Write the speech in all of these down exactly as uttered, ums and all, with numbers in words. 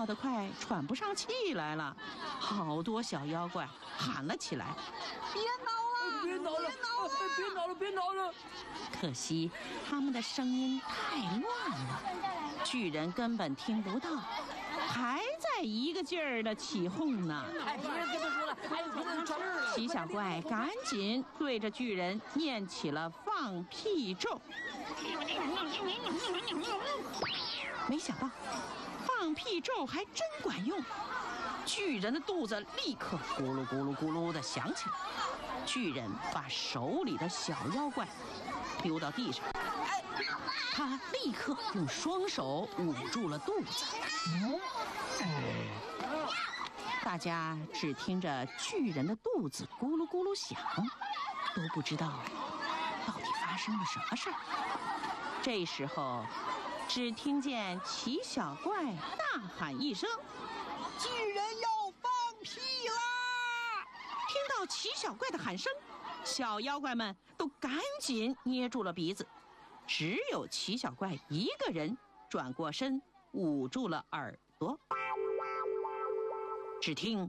叫得快喘不上气来了，好多小妖怪喊了起来： 别挠了， 别挠了，别挠了，别挠了！ 可惜他们的声音太乱了，巨人根本听不到，还在一个劲儿的起哄呢。 哎，别跟他说了，还有别的事儿了。 齐小怪赶紧对着巨人念起了放屁咒。没想到放屁咒还真管用，巨人的肚子立刻咕噜咕噜咕噜地响起来。巨人把手里的小妖怪丢到地上，他立刻用双手捂住了肚子。大家只听着巨人的肚子咕噜咕噜响，都不知道到底发生了什么事儿。这时候只听见齐小怪大喊一声： 巨人要放屁啦！ 听到齐小怪的喊声，小妖怪们都赶紧捏住了鼻子，只有齐小怪一个人转过身捂住了耳朵。只听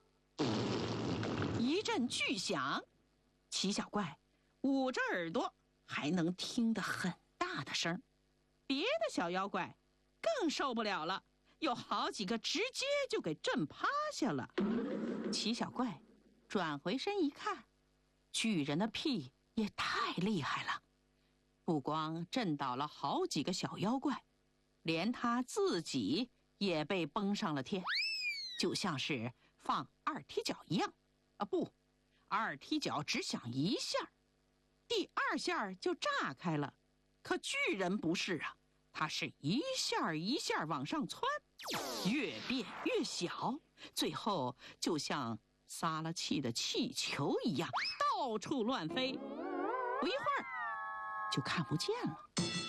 一阵巨响，齐小怪捂着耳朵还能听得很大的声，别的小妖怪更受不了了，有好几个直接就给震趴下了。齐小怪转回身一看，巨人的屁也太厉害了，不光震倒了好几个小妖怪，连他自己也被崩上了天，就像是放二踢脚一样。啊不，二踢脚只响一下，第二下就炸开了。可巨人不是啊，他是一下一下往上窜，越变越小，最后就像撒了气的气球一样到处乱飞，不一会儿就看不见了。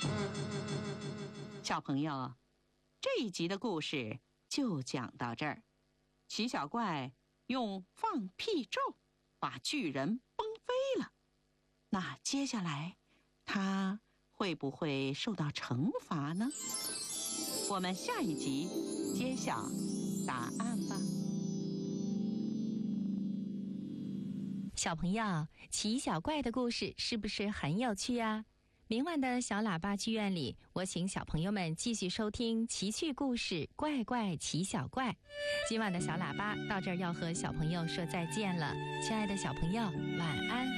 小朋友，这一集的故事就讲到这儿。齐小怪用放屁咒把巨人崩飞了，那接下来他会不会受到惩罚呢？我们下一集揭晓答案吧。 小朋友，齐小怪的故事是不是很有趣啊？明晚的小喇叭剧院里，我请小朋友们继续收听奇趣故事怪怪齐小怪。今晚的小喇叭到这儿要和小朋友说再见了，亲爱的小朋友，晚安。